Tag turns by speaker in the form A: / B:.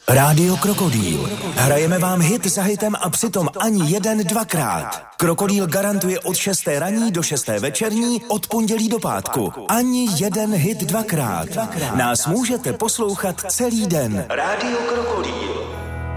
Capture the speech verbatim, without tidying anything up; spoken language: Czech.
A: Rádio Krokodýl. Hrajeme vám hit za hitem a přitom ani jeden dvakrát. Krokodýl garantuje od šesté ranní do šesté večerní, od pondělí do pátku. Ani jeden hit dvakrát. Nás můžete poslouchat celý den. Rádio Krokodýl.